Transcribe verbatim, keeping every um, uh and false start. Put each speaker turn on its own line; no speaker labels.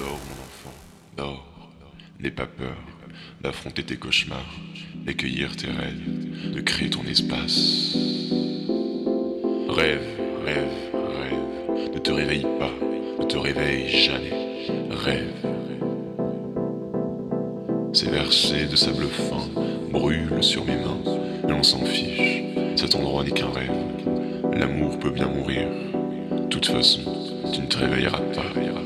Dors, mon enfant, dors. N'aie pas peur d'affronter tes cauchemars, d'accueillir tes rêves, de créer ton espace. Rêve, rêve, rêve. Ne te réveille pas, ne te réveille jamais. Rêve. Ces versets de sable fin brûlent sur mes mains, mais l'on s'en fiche. Cet endroit n'est qu'un rêve. L'amour peut bien mourir. De toute façon, tu ne te réveilleras pas.